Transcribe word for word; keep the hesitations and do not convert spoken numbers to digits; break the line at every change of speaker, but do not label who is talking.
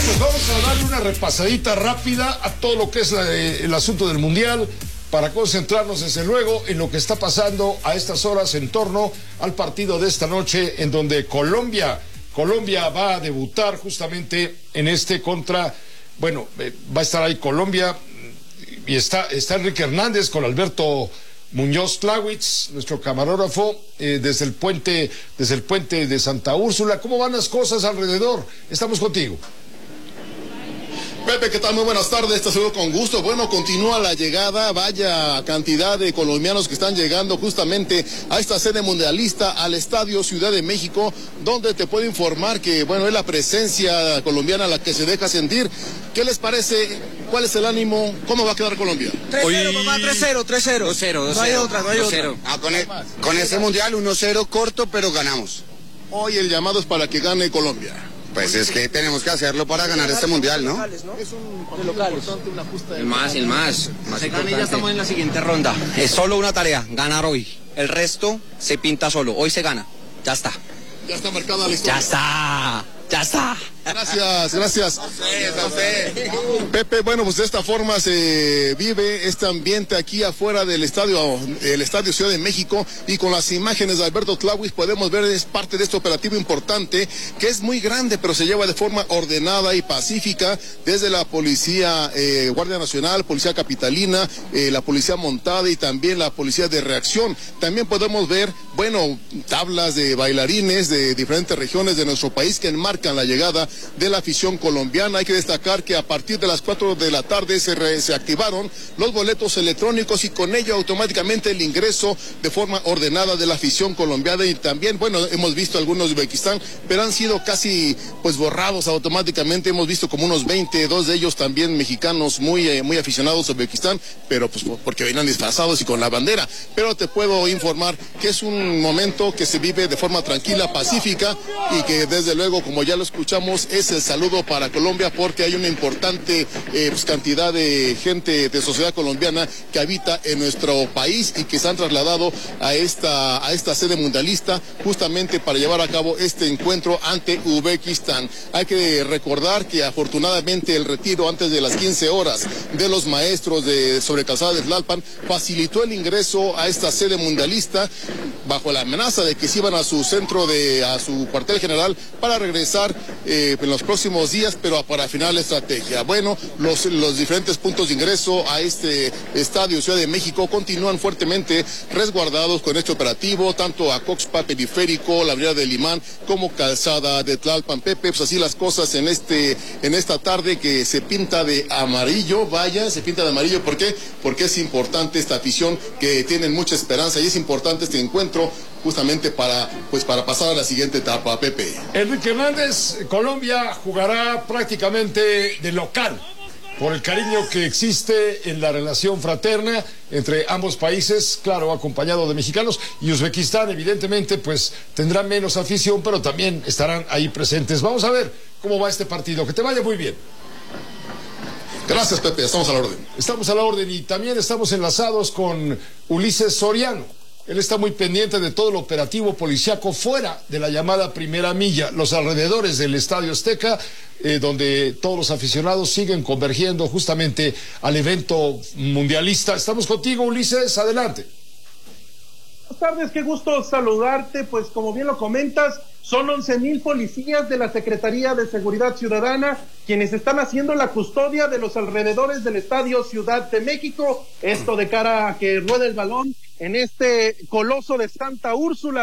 Pues vamos a darle una repasadita rápida a todo lo que es la, el asunto del Mundial, para concentrarnos desde luego en lo que está pasando a estas horas en torno al partido de esta noche, en donde Colombia, Colombia va a debutar justamente en este contra, bueno, eh, va a estar ahí Colombia, y está, está Enrique Hernández con Alberto Muñoz Clawitz, nuestro camarógrafo, eh, desde el puente, desde el puente de Santa Úrsula. ¿Cómo van las cosas alrededor? Estamos contigo.
Pepe, ¿qué tal? Muy buenas tardes, te saludo con gusto. Bueno, continúa la llegada, vaya cantidad de colombianos que están llegando justamente a esta sede mundialista, al Estadio Ciudad de México, donde te puedo informar que, bueno, es la presencia colombiana la que se deja sentir. ¿Qué les parece? ¿Cuál es el ánimo? ¿Cómo va a quedar Colombia?
tres cero, Hoy... mamá, tres cero, tres cero.
dos cero,
No hay otra, no hay otra.
Ah, con, el, con ese mundial uno cero corto, pero ganamos.
Hoy el llamado es para que gane Colombia.
Pues es que tenemos que hacerlo para ganar este mundial, ¿no?
Es un partido importante, una justa...
El más, el más. más se gana y ya estamos en la siguiente ronda. Es solo una tarea, ganar hoy. El resto se pinta solo. Hoy se gana. Ya está.
Ya está marcada la historia.
Ya está. Ya está.
Gracias, gracias.
A usted, a usted.
Pepe, bueno, pues de esta forma se vive este ambiente aquí afuera del estadio, el Estadio Ciudad de México, y con las imágenes de Alberto Clawitz podemos ver es parte de este operativo importante que es muy grande, pero se lleva de forma ordenada y pacífica desde la policía, eh, Guardia Nacional, Policía Capitalina, eh, la Policía Montada y también la Policía de Reacción. También podemos ver, bueno, tablas de bailarines de diferentes regiones de nuestro país que enmarcan la llegada de la afición colombiana. Hay que destacar que a partir de las cuatro de la tarde se, re, se activaron los boletos electrónicos y con ello automáticamente el ingreso de forma ordenada de la afición colombiana. Y también, bueno, hemos visto algunos de Uzbekistán, pero han sido casi pues borrados automáticamente. Hemos visto como unos veinte, dos de ellos también mexicanos muy, eh, muy aficionados a Uzbekistán, pero pues porque venían disfrazados y con la bandera. Pero te puedo informar que es un momento que se vive de forma tranquila, pacífica, y que desde luego, como ya lo escuchamos, es el saludo para Colombia, porque hay una importante eh, pues, cantidad de gente de sociedad colombiana que habita en nuestro país y que se han trasladado a esta, a esta sede mundialista justamente para llevar a cabo este encuentro ante Uzbekistán. Hay que recordar que afortunadamente el retiro antes de las quince horas de los maestros de sobre calzada de Tlalpan facilitó el ingreso a esta sede mundialista bajo la amenaza de que se iban a su centro de, a su cuartel general para regresar eh, en los próximos días, pero para afinar la estrategia. Bueno, los, los diferentes puntos de ingreso a este Estadio Ciudad de México continúan fuertemente resguardados con este operativo, tanto a Coxpa, Periférico, la Avenida del Limán, como Calzada de Tlalpan. Pepe, pues así las cosas en este, en esta tarde que se pinta de amarillo, vaya, se pinta de amarillo. ¿Por qué? Porque es importante esta afición que tienen mucha esperanza y es importante este encuentro justamente para, pues para pasar a la siguiente etapa, Pepe.
Enrique Hernández, Colombia jugará prácticamente de local, por el cariño que existe en la relación fraterna entre ambos países, claro, acompañado de mexicanos, y Uzbekistán evidentemente pues tendrá menos afición, pero también estarán ahí presentes. Vamos a ver cómo va este partido, que te vaya muy bien.
Gracias, Pepe, estamos a la orden.
Estamos a la orden y también estamos enlazados con Ulises Soriano. Él está muy pendiente de todo el operativo policiaco fuera de la llamada primera milla, los alrededores del Estadio Azteca, eh, donde todos los aficionados siguen convergiendo justamente al evento mundialista. Estamos contigo, Ulises, adelante.
Buenas tardes, qué gusto saludarte. Pues como bien lo comentas, son once mil policías de la Secretaría de Seguridad Ciudadana quienes están haciendo la custodia de los alrededores del Estadio Ciudad de México, esto de cara a que ruede el balón en este coloso de Santa Úrsula.